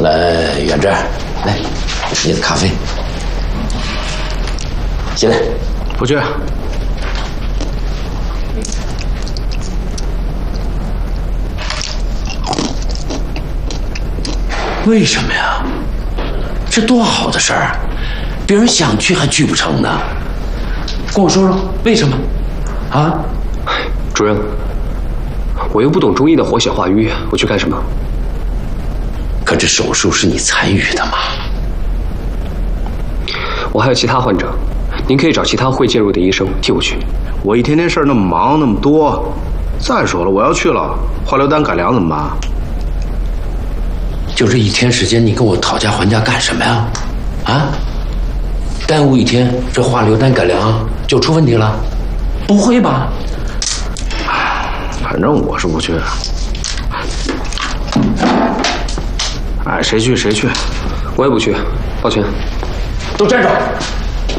来，远志，来，你的咖啡。进来。 不去。 为什么呀？这多好的事儿，别人想去还去不成呢。跟我说说为什么？啊？ 主任，我又不懂中医的活血化瘀，我去干什么？ 可这手术是你参与的嘛？ 我还有其他患者，您可以找其他会介入的医生替我去。 我一天天事儿那么忙那么多，再说了，我要去了，化疗单改良怎么办？ 就这一天时间，你跟我讨价还价干什么呀？啊？耽误一天，这化疗单改良就出问题了？不会吧？ 反正我是不去。哎，谁去谁去， 我也不去，抱歉。 都站住！